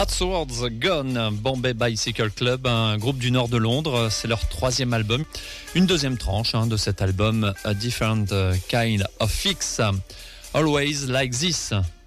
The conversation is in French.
Wadsworth Gone, Bombay Bicycle Club, un groupe du nord de Londres. C'est leur 3e album. Une deuxième tranche de cet album, A Different Kind of Fix. Always Like This.